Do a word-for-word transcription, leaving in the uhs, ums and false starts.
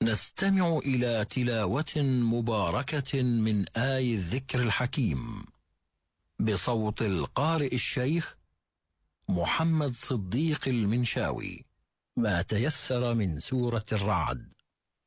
نستمع إلى تلاوة مباركة من آي الذكر الحكيم بصوت القارئ الشيخ محمد صديق المنشاوي، ما تيسر من سورة الرعد.